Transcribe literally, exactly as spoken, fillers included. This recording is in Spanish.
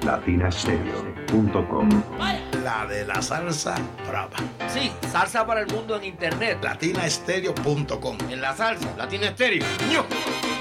latina stereo punto com. La de la salsa brava. Sí, salsa para el mundo en internet. latina stereo punto com. En la salsa, Latina Stereo. ¡Ño!